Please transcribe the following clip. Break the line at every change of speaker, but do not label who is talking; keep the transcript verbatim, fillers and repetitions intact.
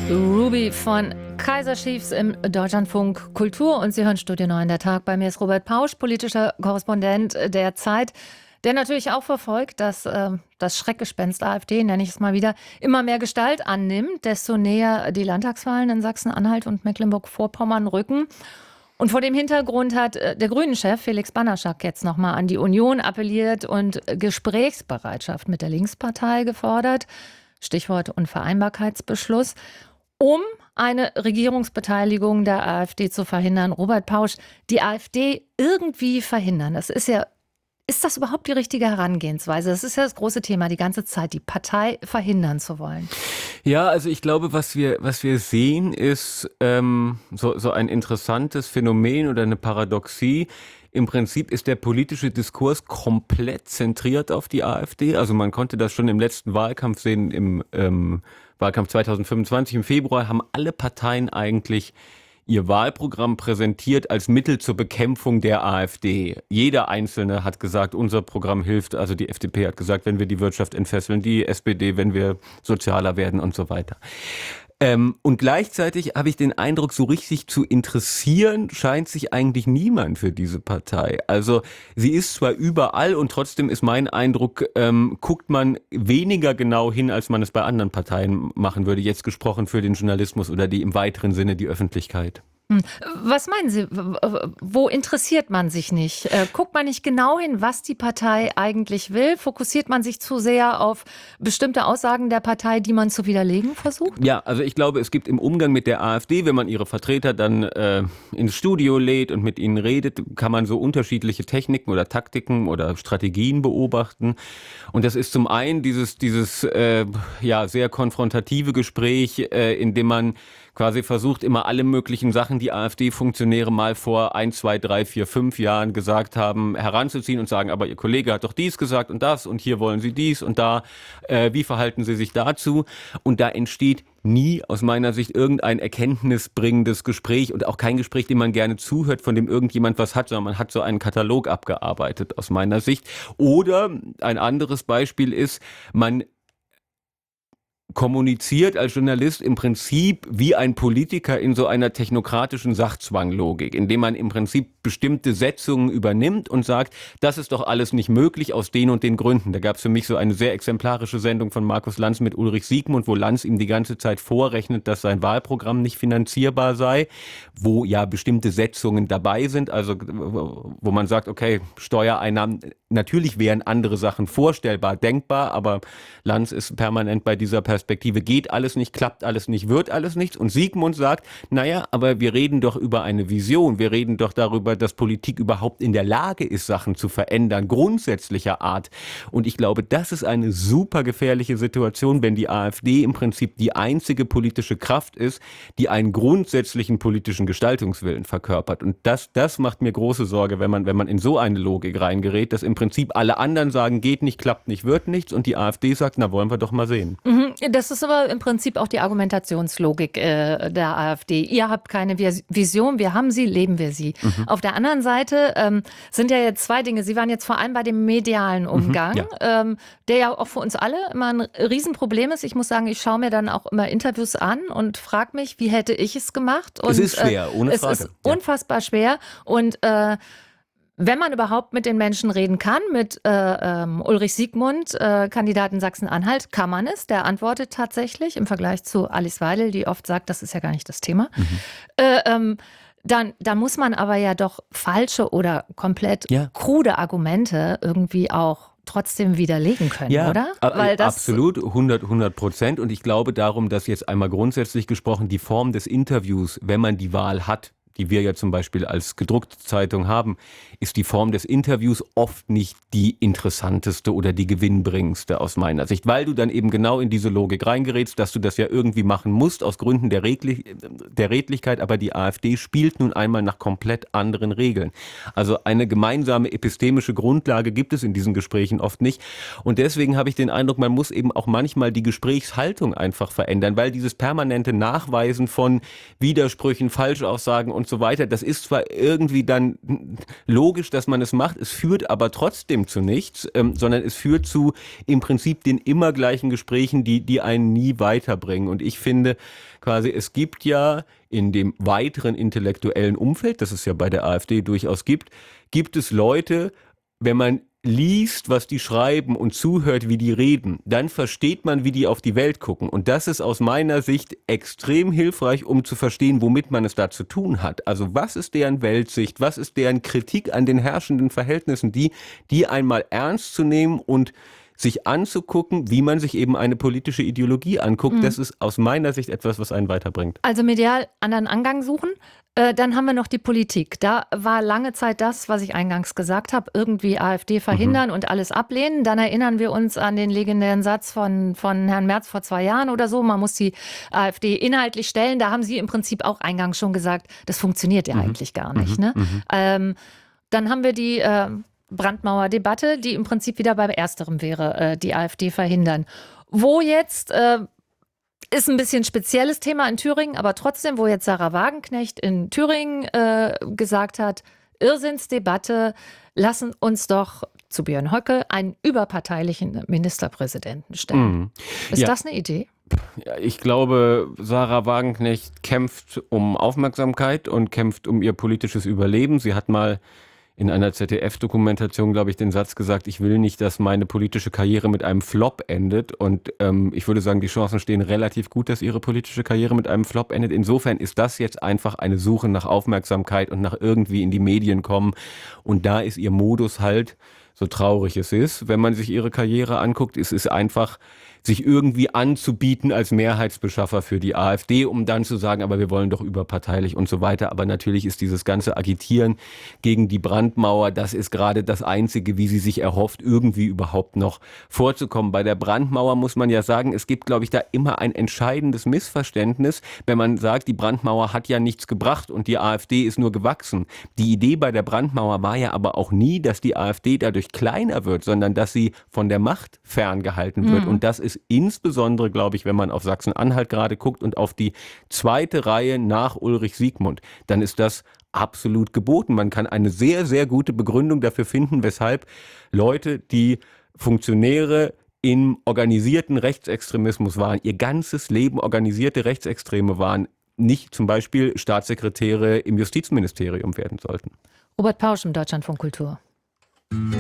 Ruby von Kaiser Chiefs im Deutschlandfunk Kultur und Sie hören Studio neun, der Tag. Bei mir ist Robert Pausch, politischer Korrespondent der Zeit, der natürlich auch verfolgt, dass äh, das Schreckgespenst AfD, nenne ich es mal wieder, immer mehr Gestalt annimmt, desto näher die Landtagswahlen in Sachsen-Anhalt und Mecklenburg-Vorpommern rücken. Und vor dem Hintergrund hat der Grünen-Chef Felix Banaschak jetzt nochmal an die Union appelliert und Gesprächsbereitschaft mit der Linkspartei gefordert. Stichwort Unvereinbarkeitsbeschluss, um eine Regierungsbeteiligung der AfD zu verhindern. Robert Pausch, die AfD irgendwie verhindern, das ist ja, ist das überhaupt die richtige Herangehensweise? Das ist ja das große Thema die ganze Zeit, die Partei verhindern zu wollen.
Ja, also ich glaube, was wir, was wir sehen, ist ähm, so, so ein interessantes Phänomen oder eine Paradoxie. Im Prinzip ist der politische Diskurs komplett zentriert auf die AfD. Also man konnte das schon im letzten Wahlkampf sehen, im ähm, Wahlkampf zwanzig fünfundzwanzig im Februar haben alle Parteien eigentlich ihr Wahlprogramm präsentiert als Mittel zur Bekämpfung der AfD. Jeder Einzelne hat gesagt, unser Programm hilft. Also die F D P hat gesagt, wenn wir die Wirtschaft entfesseln, die S P D, wenn wir sozialer werden und so weiter. Ähm, und gleichzeitig habe ich den Eindruck, so richtig zu interessieren scheint sich eigentlich niemand für diese Partei. Also sie ist zwar überall und trotzdem ist mein Eindruck, ähm, guckt man weniger genau hin, als man es bei anderen Parteien machen würde. Jetzt gesprochen für den Journalismus oder die im weiteren Sinne die Öffentlichkeit.
Was meinen Sie, wo interessiert man sich nicht? Guckt man nicht genau hin, was die Partei eigentlich will? Fokussiert man sich zu sehr auf bestimmte Aussagen der Partei, die man zu widerlegen versucht?
Ja, also ich glaube, es gibt im Umgang mit der AfD, wenn man ihre Vertreter dann äh, ins Studio lädt und mit ihnen redet, kann man so unterschiedliche Techniken oder Taktiken oder Strategien beobachten. Und das ist zum einen dieses, dieses äh, ja, sehr konfrontative Gespräch, äh, in dem man quasi versucht, immer alle möglichen Sachen, die AfD-Funktionäre mal vor ein, zwei, drei, vier, fünf Jahren gesagt haben, heranzuziehen und sagen, aber Ihr Kollege hat doch dies gesagt und das und hier wollen Sie dies und da. Äh, wie verhalten Sie sich dazu? Und da entsteht nie aus meiner Sicht irgendein erkenntnisbringendes Gespräch und auch kein Gespräch, dem man gerne zuhört, von dem irgendjemand was hat, sondern man hat so einen Katalog abgearbeitet aus meiner Sicht. Oder ein anderes Beispiel ist, man kommuniziert als Journalist im Prinzip wie ein Politiker in so einer technokratischen Sachzwanglogik, indem man im Prinzip bestimmte Setzungen übernimmt und sagt, das ist doch alles nicht möglich aus den und den Gründen. Da gab es für mich so eine sehr exemplarische Sendung von Markus Lanz mit Ulrich Siegmund, wo Lanz ihm die ganze Zeit vorrechnet, dass sein Wahlprogramm nicht finanzierbar sei, wo ja bestimmte Setzungen dabei sind, also wo man sagt, okay, Steuereinnahmen, natürlich wären andere Sachen vorstellbar, denkbar, aber Lanz ist permanent bei dieser Perspektive Perspektive, geht alles nicht, klappt alles nicht, wird alles nichts. Und Siegmund sagt, naja, aber wir reden doch über eine Vision, wir reden doch darüber, dass Politik überhaupt in der Lage ist, Sachen zu verändern, grundsätzlicher Art. Und ich glaube, das ist eine super gefährliche Situation, wenn die AfD im Prinzip die einzige politische Kraft ist, die einen grundsätzlichen politischen Gestaltungswillen verkörpert. Und das, das macht mir große Sorge, wenn man, wenn man in so eine Logik reingerät, dass im Prinzip alle anderen sagen, geht nicht, klappt nicht, wird nichts und die AfD sagt, na wollen wir doch mal sehen.
Mhm. Das ist aber im Prinzip auch die Argumentationslogik äh, der AfD. Ihr habt keine Vision, wir haben sie, leben wir sie. Mhm. Auf der anderen Seite ähm, sind ja jetzt zwei Dinge. Sie waren jetzt vor allem bei dem medialen Umgang, mhm, ja. ähm, der ja auch für uns alle immer ein Riesenproblem ist. Ich muss sagen, ich schaue mir dann auch immer Interviews an und frage mich, wie hätte ich es gemacht? Und,
es ist schwer, ohne
äh,
Frage.
Es ist unfassbar schwer und äh, wenn man überhaupt mit den Menschen reden kann, mit äh, ähm, Ulrich Siegmund, äh, Kandidat in Sachsen-Anhalt, kann man es. Der antwortet tatsächlich im Vergleich zu Alice Weidel, die oft sagt, das ist ja gar nicht das Thema. Mhm. Äh, ähm, dann, dann muss man aber ja doch falsche oder komplett ja. krude Argumente irgendwie auch trotzdem widerlegen können,
ja,
oder?
Weil das absolut, hundert Prozent. Und ich glaube darum, dass jetzt einmal grundsätzlich gesprochen die Form des Interviews, wenn man die Wahl hat, die wir ja zum Beispiel als gedruckte Zeitung haben, ist die Form des Interviews oft nicht die interessanteste oder die gewinnbringendste aus meiner Sicht, weil du dann eben genau in diese Logik reingerätst, dass du das ja irgendwie machen musst aus Gründen der, Redlich- der Redlichkeit, aber die AfD spielt nun einmal nach komplett anderen Regeln. Also eine gemeinsame epistemische Grundlage gibt es in diesen Gesprächen oft nicht und deswegen habe ich den Eindruck, man muss eben auch manchmal die Gesprächshaltung einfach verändern, weil dieses permanente Nachweisen von Widersprüchen, Falschaussagen und und so weiter. Das ist zwar irgendwie dann logisch, dass man es macht, es führt aber trotzdem zu nichts, ähm, sondern es führt zu im Prinzip den immer gleichen Gesprächen, die, die einen nie weiterbringen. Und ich finde quasi, es gibt ja in dem weiteren intellektuellen Umfeld, das es ja bei der AfD durchaus gibt, gibt es Leute, wenn man liest, was die schreiben und zuhört, wie die reden, dann versteht man, wie die auf die Welt gucken. Und das ist aus meiner Sicht extrem hilfreich, um zu verstehen, womit man es da zu tun hat. Also was ist deren Weltsicht, was ist deren Kritik an den herrschenden Verhältnissen, die, die einmal ernst zu nehmen und sich anzugucken, wie man sich eben eine politische Ideologie anguckt. Mhm. Das ist aus meiner Sicht etwas, was einen weiterbringt.
Also medial anderen Angang suchen. Äh, dann haben wir noch die Politik. Da war lange Zeit das, was ich eingangs gesagt habe, irgendwie AfD verhindern mhm. und alles ablehnen. Dann erinnern wir uns an den legendären Satz von, von Herrn Merz vor zwei Jahren oder so, man muss die AfD inhaltlich stellen. Da haben Sie im Prinzip auch eingangs schon gesagt, das funktioniert ja mhm. eigentlich gar nicht. Mhm. Ne? Mhm. Ähm, dann haben wir die äh, Brandmauer-Debatte, die im Prinzip wieder beim Ersterem wäre, äh, die AfD verhindern. Wo jetzt... Äh, Ist ein bisschen spezielles Thema in Thüringen, aber trotzdem, wo jetzt Sarah Wagenknecht in Thüringen äh, gesagt hat, Irrsinnsdebatte, lassen uns doch zu Björn Höcke einen überparteilichen Ministerpräsidenten stellen. Mhm. Ist ja. das eine Idee?
Ja, ich glaube, Sarah Wagenknecht kämpft um Aufmerksamkeit und kämpft um ihr politisches Überleben. Sie hat mal in einer Z D F-Dokumentation, glaube ich, den Satz gesagt, ich will nicht, dass meine politische Karriere mit einem Flop endet. Und ähm, ich würde sagen, die Chancen stehen relativ gut, dass ihre politische Karriere mit einem Flop endet. Insofern ist das jetzt einfach eine Suche nach Aufmerksamkeit und nach irgendwie in die Medien kommen. Und da ist ihr Modus halt, so traurig es ist, wenn man sich ihre Karriere anguckt, es ist einfach, sich irgendwie anzubieten als Mehrheitsbeschaffer für die AfD, um dann zu sagen, aber wir wollen doch überparteilich und so weiter. Aber natürlich ist dieses ganze Agitieren gegen die Brandmauer, das ist gerade das Einzige, wie sie sich erhofft, irgendwie überhaupt noch vorzukommen. Bei der Brandmauer muss man ja sagen, es gibt, glaube ich, da immer ein entscheidendes Missverständnis, wenn man sagt, die Brandmauer hat ja nichts gebracht und die AfD ist nur gewachsen. Die Idee bei der Brandmauer war ja aber auch nie, dass die AfD dadurch kleiner wird, sondern dass sie von der Macht ferngehalten wird. Mhm. Und das ist insbesondere, glaube ich, wenn man auf Sachsen-Anhalt gerade guckt und auf die zweite Reihe nach Ulrich Siegmund, dann ist das absolut geboten. Man kann eine sehr, sehr gute Begründung dafür finden, weshalb Leute, die Funktionäre im organisierten Rechtsextremismus waren, ihr ganzes Leben organisierte Rechtsextreme waren, nicht zum Beispiel Staatssekretäre im Justizministerium werden sollten.
Robert Pausch im Deutschlandfunk Kultur.